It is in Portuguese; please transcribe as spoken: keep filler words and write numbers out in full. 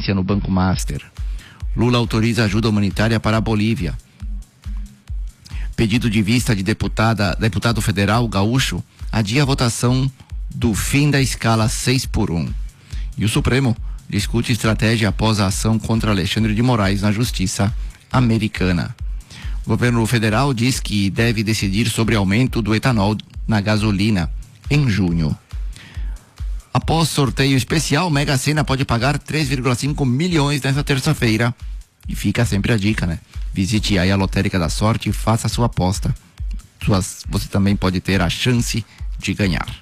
falência no Banco Master. Lula autoriza ajuda humanitária para a Bolívia. Pedido de vista de deputada, deputado federal gaúcho adia a votação do fim da escala seis por um. E o Supremo discute estratégia após a ação contra Alexandre de Moraes na Justiça Americana. O governo federal diz que deve decidir sobre aumento do etanol na gasolina em junho. Após sorteio especial, Mega Sena pode pagar três vírgula cinco milhões nesta terça-feira. E fica sempre a dica, né? Visite aí a Lotérica da Sorte e faça a sua aposta. Suas, você também pode ter a chance de ganhar.